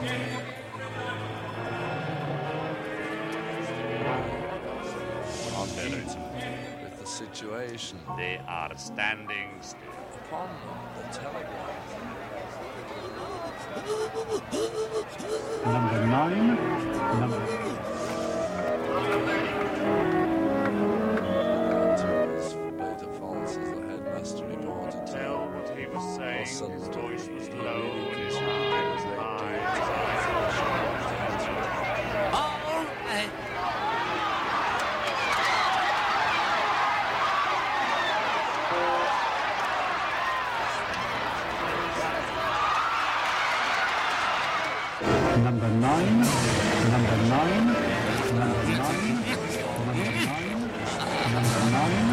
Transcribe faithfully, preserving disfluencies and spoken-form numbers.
With the situation. They are standing still. Upon the telegraph. Number nine. Number forbade a false as the headmaster reported. Tell what he was saying. His voice was low and his eye was high. All right. Number nine, number nine, number nine, number nine, number nine.